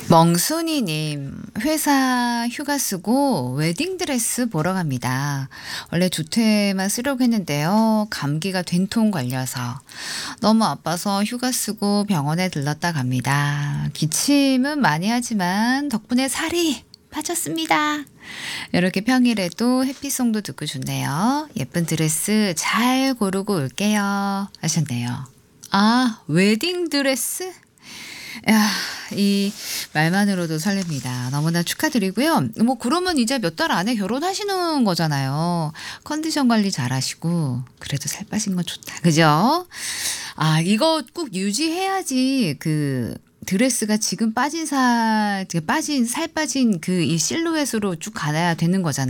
멍순이님, 회사 휴가 쓰고 웨딩드레스 보러 갑니다. 원래 조퇴만 쓰려고 했는데요. 감기가 된통 걸려서 너무 아파서 휴가 쓰고 병원에 들렀다 갑니다. 기침은 많이 하지만 덕분에 살이 빠졌습니다. 이렇게 평일에도 해피송도 듣고 좋네요. 예쁜 드레스 잘 고르고 올게요. 하셨네요. 아, 웨딩드레스? 야, 이 말만으로도 설렙니다. 너무나 축하드리고요. 뭐 그러면 이제 몇 달 안에 결혼하시는 거잖아요. 컨디션 관리 잘하시고 그래도 살 빠진 건 좋다. 그죠? 아, 이거 꼭 유지해야지 그 드레스가 지금 살 빠진 그 이 실루엣으로 쭉 가야 되는 거잖아요.